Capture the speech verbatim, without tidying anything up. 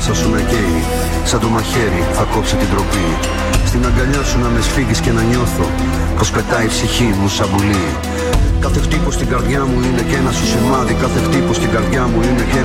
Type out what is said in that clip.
ανάσα σου να καίει, σαν το μαχαίρι θα κόψει την τροπή. Στην αγκαλιά σου να με σφίγγεις και να νιώθω πως πετάει η ψυχή μου σαν πουλί. Κάθε χτύπο στην καρδιά μου είναι και ένα σου σημάδι. Κάθε χτύπο στην καρδιά μου είναι και